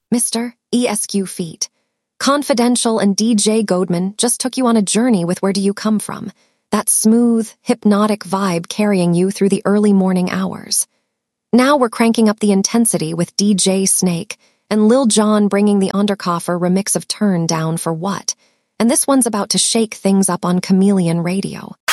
Mr. ESQ Feet. Confidential and DJ Goldman just took you on a journey with Where Do You Come From, that smooth, hypnotic vibe carrying you through the early morning hours. Now we're cranking up the intensity with DJ Snake and Lil Jon bringing the Underkoffer remix of Turn Down for What, and this one's about to shake things up on Chameleon Radio.